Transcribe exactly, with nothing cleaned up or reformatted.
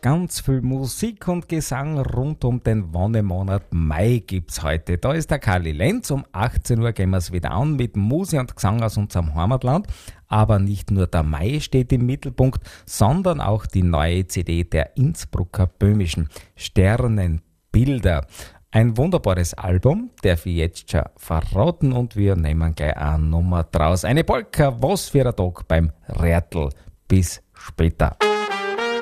Ganz viel Musik und Gesang rund um den Wonnemonat Mai gibt's heute. Da ist der Kali Lenz. Um achtzehn Uhr gehen wir's wieder an mit Musik und Gesang aus unserem Heimatland. Aber nicht nur der Mai steht im Mittelpunkt, sondern auch die neue C D der Innsbrucker Böhmischen Sternenbilder. Ein wunderbares Album, darf ich jetzt schon verraten, und wir nehmen gleich eine Nummer draus. Eine Polka, was für ein Tag beim Rätl. Bis später.